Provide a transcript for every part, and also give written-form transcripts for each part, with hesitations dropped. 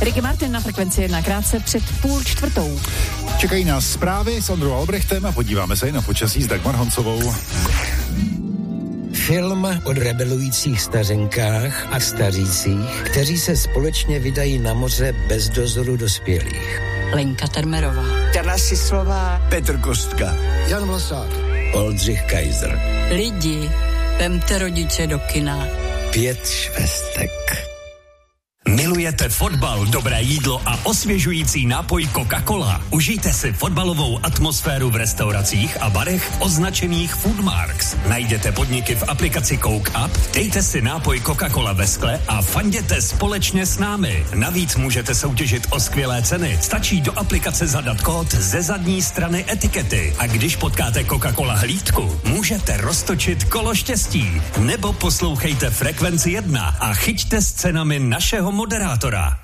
Ricky Martin na Frekvenci 1 krátce před 3:30. Čekají nás zprávy s Ondrou Albrechtem a podíváme se i na počasí s Dagmar Honcovou. Film o rebelujících stařenkách a stařících, kteří se společně vydají na moře bez dozoru dospělých. Lenka Termerová, Jana Sislová, Petr Kostka, Jan Vlasák, Oldřich Kaiser. Lidi, vemte rodiče do kina. 5 švestek. Milujete fotbal, dobré jídlo a osvěžující nápoj Coca-Cola? Užijte si fotbalovou atmosféru v restauracích a barech označených Foodmarks. Najděte podniky v aplikaci Coke Up, dejte si nápoj Coca-Cola ve skle a fanděte společně s námi. Navíc můžete soutěžit o skvělé ceny. Stačí do aplikace zadat kód ze zadní strany etikety. A když potkáte Coca-Cola hlídku, můžete roztočit kolo štěstí. Nebo poslouchejte Frekvenci 1 a chyťte s cenami našeho moderátora.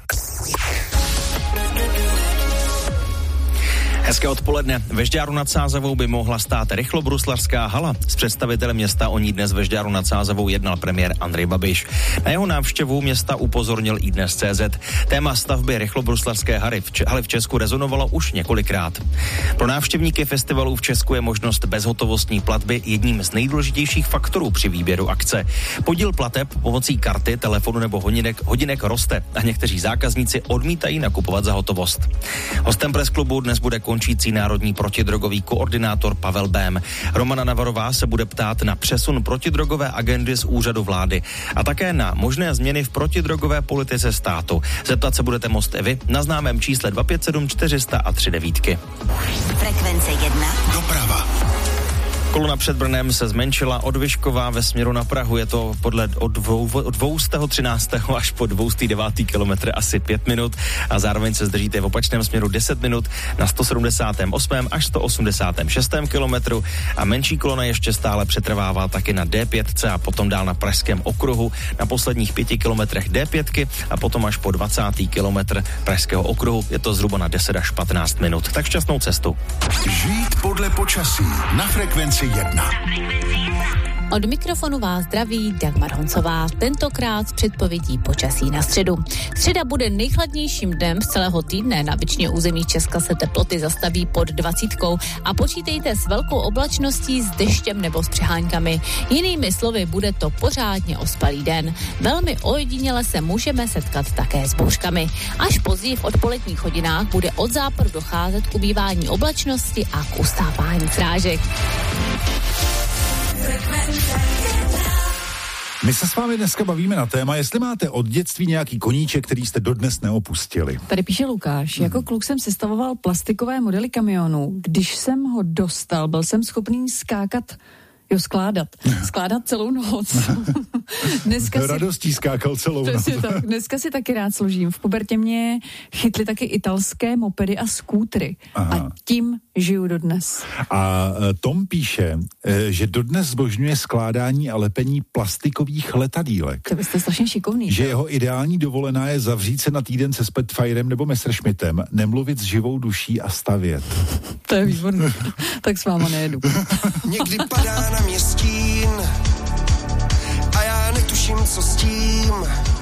Hezké odpoledne. Ve Žďáru nad Sázavou by mohla stát rychlobruslařská hala. S představitelem města o ní dnes ve Žďáru nad Sázavou jednal premiér Andrej Babiš. Na jeho návštěvu města upozornil iDnes.cz. Téma stavby rychlobruslařské haly v Česku rezonovalo už několikrát. Pro návštěvníky festivalů v Česku je možnost bezhotovostní platby jedním z nejdůležitějších faktorů při výběru akce. Podíl plateb pomocí karty, telefonu nebo hodinek roste a někteří zákazníci odmítají nakupovat za hotovost. Hostem presklubu dnes bude končící národní protidrogový koordinátor Pavel Bém. Romana Navarová se bude ptát na přesun protidrogové agendy z úřadu vlády a také na možné změny v protidrogové politice státu. Zeptat se budete moct i vy na známém čísle 257 400 a 39. Frekvence 1. Doprava. Kolona před Brnem se zmenšila od Vyškova ve směru na Prahu. Je to od 213. až po 209. kilometr asi 5 minut a zároveň se zdržíte v opačném směru 10 minut na 178. až 186. kilometru a menší kolona ještě stále přetrvává taky na D5 a potom dál na Pražském okruhu na posledních 5 kilometrech D5 a potom až po 20. kilometr Pražského okruhu. Je to zhruba na 10 až 15 minut. Tak šťastnou cestu. Žít podle počasí na Frekvenci 1. Od mikrofonu vás zdraví Dagmar Honcová, tentokrát s předpovědí počasí na středu. Středa bude nejchladnějším dnem z celého týdne, na většině území Česka se teploty zastaví pod 20 a počítejte s velkou oblačností, s deštěm nebo s přeháňkami. Jinými slovy, bude to pořádně ospalý den. Velmi ojediněle se můžeme setkat také s bouřkami. Až později v odpoledních hodinách bude od západu docházet k ubývání oblačnosti a k ustávání srážek. My se s vámi dneska bavíme na téma, jestli máte od dětství nějaký koníček, který jste dodnes neopustili. Tady píše Lukáš, jako kluk jsem sestavoval plastikové modely kamionů. Když jsem ho dostal, byl jsem schopný skládat celou noc. Radostí skákal celou noc. Tak. Dneska si taky rád složím. V pubertě mě chytly taky italské mopedy a skútry. Aha. A tím žiju dodnes. A Tom píše, že dodnes zbožňuje skládání a lepení plastikových letadýlek. To byste strašně šikovný. Že jeho ideální dovolená je zavřít se na týden se Spitfirem nebo Messerschmittem, nemluvit s živou duší a stavět. To je výborné. Tak s váma nejedu. Někdy padá na mě stín a já netuším, co s tím.